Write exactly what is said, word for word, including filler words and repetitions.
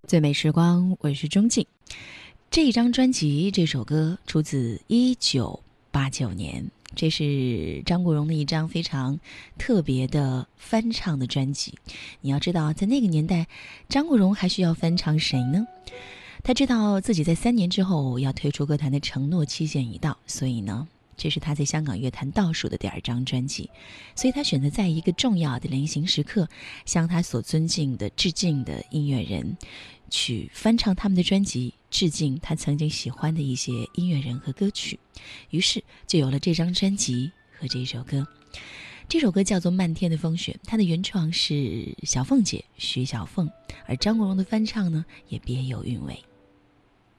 最美时光，我是钟静。这一张专辑，这首歌出自一九八九年，这是张国荣的一张非常特别的翻唱的专辑。你要知道，在那个年代，张国荣还需要翻唱谁呢？他知道自己在三年之后要退出歌坛的承诺期限已到，所以呢，这是他在香港乐坛倒数的第二张专辑，所以他选择在一个重要的临行时刻，向他所尊敬的、致敬的音乐人，去翻唱他们的专辑，致敬他曾经喜欢的一些音乐人和歌曲。于是就有了这张专辑和这首歌。这首歌叫做《漫天的风雪》，它的原创是小凤姐徐小凤，而张国荣的翻唱呢，也别有韵味。